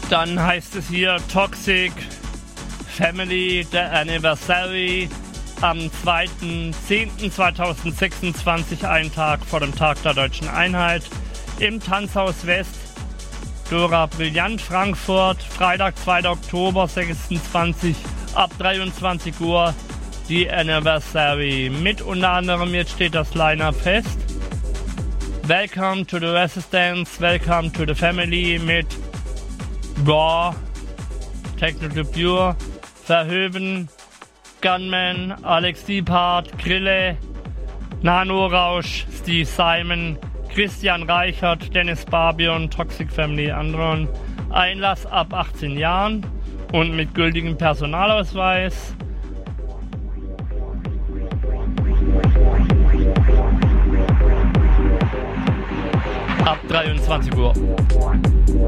Dann heißt es hier Toxic Family, The Anniversary am 2.10.2026, einen Tag vor dem Tag der Deutschen Einheit, im Tanzhaus West, Dora Brillant, Frankfurt, Freitag, 2. Oktober, 26, ab 23 Uhr, die Anniversary. Mit unter anderem, jetzt steht das Line-Up fest, Welcome to the Resistance, Welcome to the Family mit Raw, Technical Pure, Verhöben, Gunman, Alex Diephardt, Grille, Nano Rausch, Steve Simon, Christian Reichert, Dennis Barbion, Toxic Family, Andron. Einlass ab 18 Jahren und mit gültigem Personalausweis. Ab 23 Uhr.